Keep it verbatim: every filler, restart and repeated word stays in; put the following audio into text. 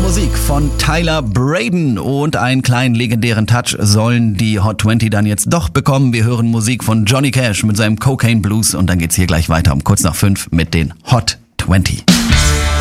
Musik von Tyler Braden und einen kleinen legendären Touch sollen die Hot zwanzig dann jetzt doch bekommen. Wir hören Musik von Johnny Cash mit seinem Cocaine Blues und dann geht's hier gleich weiter um kurz nach fünf mit den Hot zwanzig.